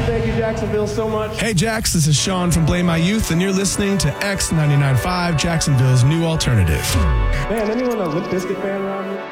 Thank you, Jacksonville, so much. Hey, Jax, this is Sean from Blame My Youth, and you're listening to X99.5, Jacksonville's new alternative. Man, anyone a Limp Bizkit fan around here?